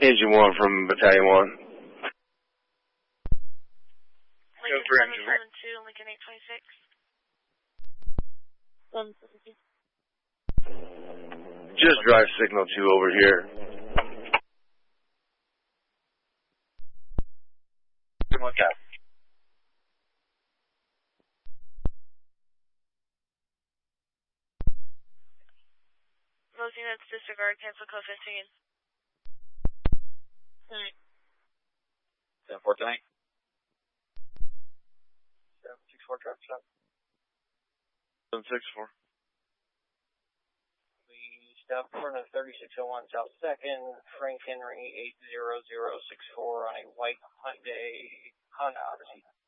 Engine 1 from Battalion 1. Lincoln 772, Lincoln 826. Just drive signal 2 over here. What's that? Those units disregard, cancel code 15. 7-4 tonight. 7-6-4 traffic stop. 764. We stop in front of 3601 South 2nd, Frank Henry 80064 on a white Honda Odyssey.